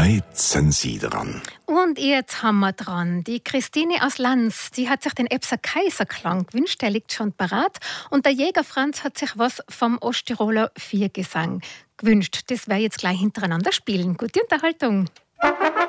Heute sind Sie dran. Und jetzt haben wir dran. Die Christine aus Lanz, die hat sich den Epser Kaiserklang gewünscht, der liegt schon parat. Und der Jäger Franz hat sich was vom Osttiroler Viergesang gewünscht. Das werde ich jetzt gleich hintereinander spielen. Gute Unterhaltung.